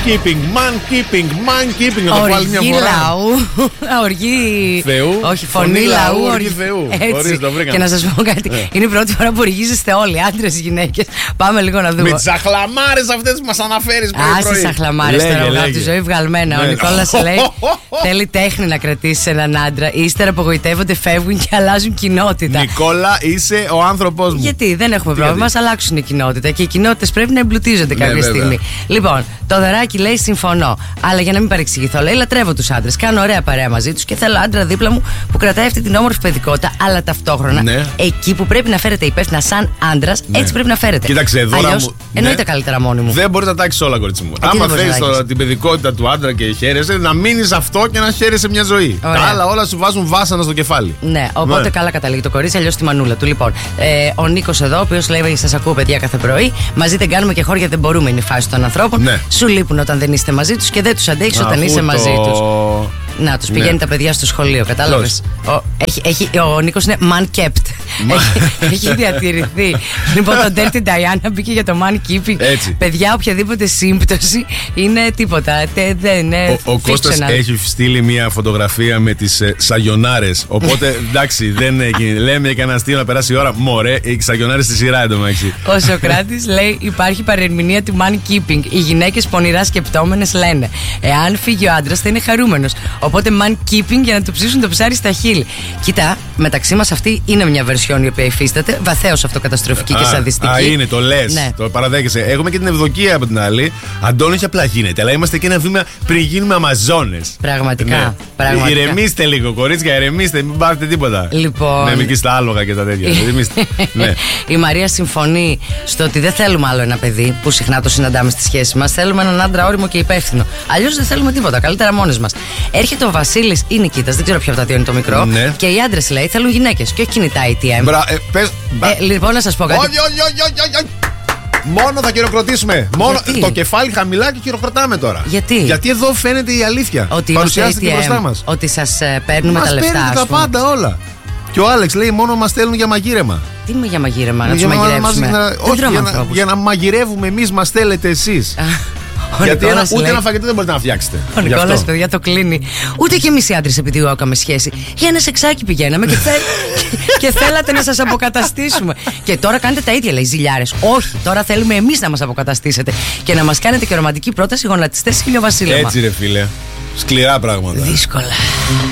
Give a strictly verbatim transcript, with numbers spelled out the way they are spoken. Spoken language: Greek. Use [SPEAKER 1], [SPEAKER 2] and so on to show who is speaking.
[SPEAKER 1] keeping, man keeping, man keeping. Να το βάλει μια φορά.
[SPEAKER 2] Οργή λαού. Οργή
[SPEAKER 1] Θεού.
[SPEAKER 2] Όχι, φωνή λαού.
[SPEAKER 1] Οργή Θεού.
[SPEAKER 2] Έτσι. Και να σας πω κάτι. Είναι η πρώτη φορά που οργίζεστε όλοι, άντρες, γυναίκες. Πάμε λίγο να δούμε.
[SPEAKER 1] Με τις αχλαμάρες αυτές που μας αναφέρεις πρωί-πρωί.
[SPEAKER 2] Α, τις αχλαμάρες τώρα, από τη ζωή βγαλμένα. Ο Νικόλας λέει: θέλει τέχνη να κρατήσει έναν άντρα. Ύστερα απογοητεύονται, φεύγουν και αλλάζουν κοινότητα.
[SPEAKER 1] Νικόλα, είσαι ο άνθρωπός μου.
[SPEAKER 2] Γιατί δεν έχουμε πρόβλημα, ας αλλάξουν η κοινότητα. Και οι κοινότητες πρέπει να εμπλουτίζονται κάποια στιγμή. Λοιπόν, το δωράκι λέει: συμφωνώ. Αλλά για να μην παρεξηγηθώ, λέει: λατρεύω τους άντρες. Κάνω ωραία παρέα μαζί τους και θέλω άντρα δίπλα μου που κρατάει αυτή την όμορφη παιδικότητα, αλλά ταυτόχρονα ναι. εκεί που πρέπει να φέρετε υπεύθυνα σαν άντρας, ναι. έτσι πρέπει να φέρετε.
[SPEAKER 1] Κοίταξε, δώρα
[SPEAKER 2] αλλιώς,
[SPEAKER 1] μου.
[SPEAKER 2] εννοείται
[SPEAKER 1] ναι.
[SPEAKER 2] καλύτερα μόνοι μου.
[SPEAKER 1] Δεν μπορεί να τάξεις όλα, κορίτσι μου.
[SPEAKER 2] Ε,
[SPEAKER 1] άμα θέλεις την παιδικότητα του άντρα και χαίρεσαι, να μείνεις αυτό και να χαίρεσαι μια ζωή. Ωραία. Τα άλλα όλα σου βάζουν βάσανα στο κεφάλι.
[SPEAKER 2] Ναι, οπότε ναι. καλά καταλήγει το κορίτσι, αλλιώς τη μανούλα του. Λοιπόν, ε, ο Νίκος εδώ, ο οποίος λέει: σας ακούω, παιδιά, κάθε πρωί. Μαζί δεν κάνουμε και χώρια, δεν μπορούμε. Είναι η φάση των ανθρώπων. Ναι. Σου λείπουν όταν δεν είστε μαζί τους και δεν τους αντέχεις όταν είσαι το... μαζί τους. Να, τους πηγαίνει ναι. τα παιδιά στο σχολείο, κατάλαβες. Ο, έχει, έχει, ο Νίκος είναι man kept. έχει, έχει διατηρηθεί. Λοιπόν, το Dirty Diana μπήκε για το man keeping. Έτσι. Παιδιά, οποιαδήποτε σύμπτωση είναι τίποτα. Τε, δεν είναι
[SPEAKER 1] ο ο Κώστας έχει στείλει μια φωτογραφία με τις ε, σαγιονάρες. Οπότε εντάξει, δεν έγινε. Λέμε για κανένα αστείο να περάσει η ώρα. Μωρέ, οι σαγιονάρες στη σειρά εντωμεταξύ.
[SPEAKER 2] Ο Σοκράτης λέει: υπάρχει παρερμηνία του man keeping. Οι γυναίκες πονηρά σκεπτόμενες λένε: εάν φύγει ο άντρας θα είναι χαρούμενος. Οπότε man keeping για να του ψήσουν το ψάρι στα χείλη. Κοίτα, μεταξύ μας αυτή είναι μια βερσιόν η οποία υφίσταται, βαθέως αυτοκαταστροφική και σαδιστική.
[SPEAKER 1] Α, είναι, το λες, ναι. το παραδέχεσαι. Έχουμε και την Ευδοκία από την άλλη. Αντώνη, όχι απλά γίνεται, αλλά είμαστε και ένα βήμα πριν γίνουμε Αμαζόνες.
[SPEAKER 2] Πραγματικά.
[SPEAKER 1] Ναι.
[SPEAKER 2] πραγματικά.
[SPEAKER 1] Ηρεμήστε λίγο, κορίτσια, ηρεμήστε, μην πάρετε τίποτα.
[SPEAKER 2] Λοιπόν.
[SPEAKER 1] Ναι, μην και στα άλογα και τα τέτοια. ναι.
[SPEAKER 2] Η Μαρία συμφωνεί στο ότι δεν θέλουμε άλλο ένα παιδί, που συχνά το συναντάμε στη σχέση μας. Θέλουμε έναν άντρα όριμο και υπεύθυνο. Αλλιώς δεν θέλουμε τίποτα. Καλύτερα μόνες μας. Έρχεται ο Βασίλης ή Νικήτας, δεν ξέρω ποιο από τα δύο είναι το μικρό. Ναι. Και οι άντρες, λέει, θέλουν γυναίκες και όχι κινητά έι τι εμ.
[SPEAKER 1] Μπρα, ε, πες,
[SPEAKER 2] ε, λοιπόν, να σας πω κάτι.
[SPEAKER 1] Όχι, όχι, όχι, όχι. Μόνο θα χειροκροτήσουμε. Μόνο γιατί? Το κεφάλι χαμηλά και χειροκροτάμε τώρα.
[SPEAKER 2] Γιατί?
[SPEAKER 1] Γιατί εδώ φαίνεται η αλήθεια.
[SPEAKER 2] Ότι
[SPEAKER 1] παρουσιάζεται και μπροστά μας.
[SPEAKER 2] Ότι σας ε, παίρνουμε
[SPEAKER 1] μας
[SPEAKER 2] τα λεφτά.
[SPEAKER 1] Μας παίρνετε τα πάντα όλα. Και ο Άλεξ λέει: μόνο μας στέλνουν για μαγείρεμα.
[SPEAKER 2] Τι είναι για μαγείρεμα, να τους μαγειρεύσουμε?
[SPEAKER 1] Να... Όχι, για να, για να μαγειρεύουμε εμείς, μας θέλετε εσείς.
[SPEAKER 2] Ο
[SPEAKER 1] Γιατί ένα, ούτε
[SPEAKER 2] λέει,
[SPEAKER 1] ένα φαγητό δεν μπορείτε να φτιάξετε.
[SPEAKER 2] Ο Νικόλας, παιδιά, το κλείνει. Ούτε κι εμείς οι άντρες, επειδή έκαμε σχέση, για ένα σεξάκι πηγαίναμε και, θέλ... και θέλατε να σας αποκαταστήσουμε. Και τώρα κάνετε τα ίδια, λέει, ζηλιάρες. Όχι, τώρα θέλουμε εμείς να μας αποκαταστήσετε και να μας κάνετε και ρομαντική πρόταση γονατιστές χιλιοβασίλεμα.
[SPEAKER 1] Έτσι, ρε φίλε. Σκληρά πράγματα.
[SPEAKER 2] Δύσκολα.